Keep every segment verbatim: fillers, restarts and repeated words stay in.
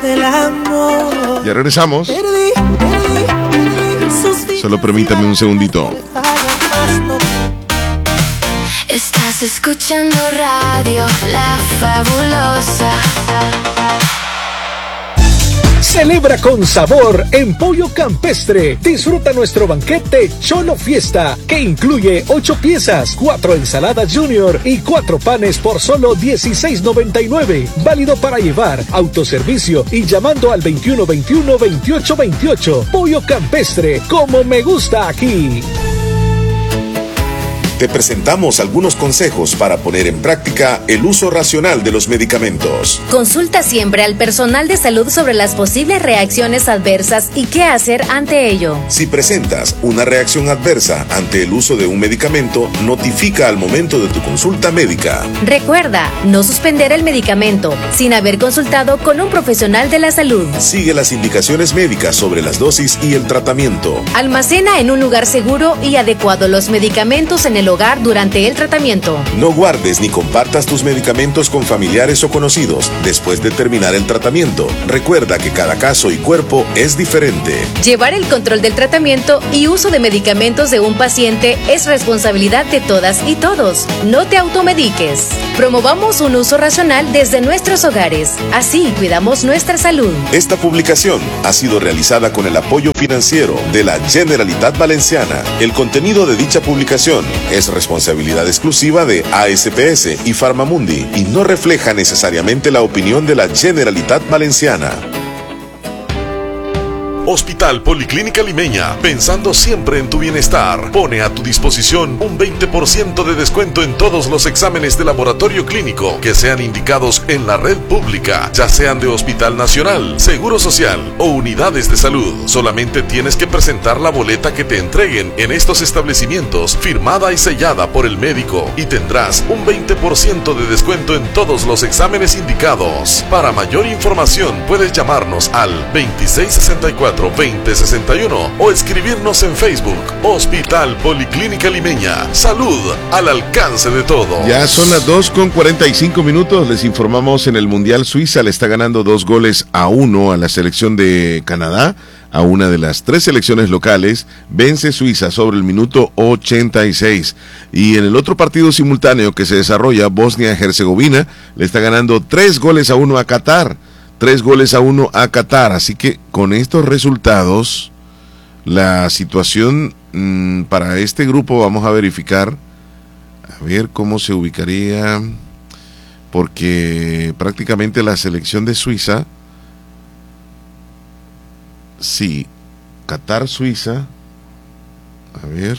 del amor. Ya regresamos. Perdí, perdí. Solo permítame un segundito. Estás escuchando Radio La Fabulosa. Celebra con sabor en Pollo Campestre. Disfruta nuestro banquete Cholo Fiesta, que incluye ocho piezas, cuatro ensaladas junior y cuatro panes por solo dieciséis noventa y nueve. Válido para llevar, autoservicio y llamando al veintiuno veintiuno veintiocho veintiocho. Pollo Campestre, como me gusta aquí. Te presentamos algunos consejos para poner en práctica el uso racional de los medicamentos. Consulta siempre al personal de salud sobre las posibles reacciones adversas y qué hacer ante ello. Si presentas una reacción adversa ante el uso de un medicamento, notifica al momento de tu consulta médica. Recuerda, no suspender el medicamento sin haber consultado con un profesional de la salud. Sigue las indicaciones médicas sobre las dosis y el tratamiento. Almacena en un lugar seguro y adecuado los medicamentos en el hogar durante el tratamiento. No guardes ni compartas tus medicamentos con familiares o conocidos después de terminar el tratamiento. Recuerda que cada caso y cuerpo es diferente. Llevar el control del tratamiento y uso de medicamentos de un paciente es responsabilidad de todas y todos. No te automediques. Promovamos un uso racional desde nuestros hogares. Así cuidamos nuestra salud. Esta publicación ha sido realizada con el apoyo financiero de la Generalitat Valenciana. El contenido de dicha publicación es responsabilidad exclusiva de A S P S y Farmamundi y no refleja necesariamente la opinión de la Generalitat Valenciana. Hospital Policlínica Limeña, pensando siempre en tu bienestar, pone a tu disposición un veinte por ciento de descuento en todos los exámenes de laboratorio clínico que sean indicados en la red pública, ya sean de Hospital Nacional, Seguro Social o unidades de salud. Solamente tienes que presentar la boleta que te entreguen en estos establecimientos, firmada y sellada por el médico, y tendrás un veinte por ciento de descuento en todos los exámenes indicados. Para mayor información puedes llamarnos al veintiséis sesenta y cuatro veinte sesenta y uno o escribirnos en Facebook. Hospital Policlínica Limeña, salud al alcance de todos. Ya son las dos con cuarenta y cinco minutos. Les informamos: en el Mundial, Suiza le está ganando dos goles a uno a la selección de Canadá, a una de las tres selecciones locales. Vence Suiza sobre el minuto ochenta y seis. Y en el otro partido simultáneo que se desarrolla, Bosnia-Herzegovina le está ganando tres goles a uno a Qatar. Tres goles a uno a Qatar. Así que con estos resultados, la situación mmm, para este grupo, vamos a verificar, a ver cómo se ubicaría, porque prácticamente la selección de Suiza, sí, Qatar, Suiza, a ver,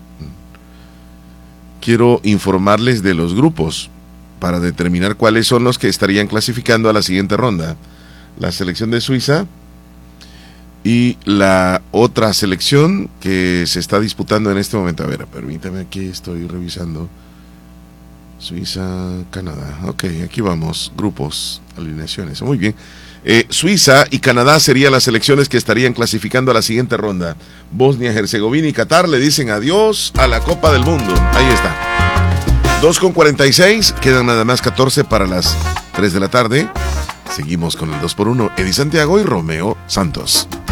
quiero informarles de los grupos para determinar cuáles son los que estarían clasificando a la siguiente ronda. La selección de Suiza y la otra selección que se está disputando en este momento. A ver, permítame, aquí estoy revisando. Suiza, Canadá. Ok, aquí vamos. Grupos, alineaciones. Muy bien. Eh, Suiza y Canadá serían las selecciones que estarían clasificando a la siguiente ronda. Bosnia, Herzegovina y Qatar le dicen adiós a la Copa del Mundo. Ahí está. dos con cuarenta y seis, quedan nada más catorce para las tres de la tarde. Seguimos con el dos por uno, Eddie Santiago y Romeo Santos.